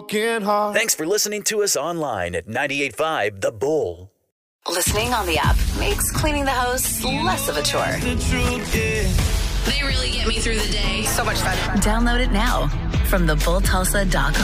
broken heart. Thanks for listening to us online at 98.5 The Bull. Listening on the app makes cleaning the house less of a chore. They really get me through the day. So much fun. Download it now from thebulltulsa.com.